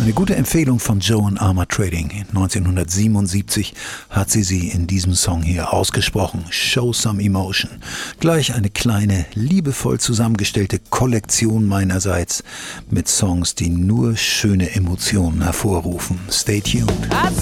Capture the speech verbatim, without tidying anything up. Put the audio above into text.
Eine gute Empfehlung von Joan Armatrading. neunzehnhundertsiebenundsiebzig hat sie sie in diesem Song hier ausgesprochen. Show Some Emotion. Gleich eine kleine, liebevoll zusammengestellte Kollektion meinerseits mit Songs, die nur schöne Emotionen hervorrufen. Stay tuned.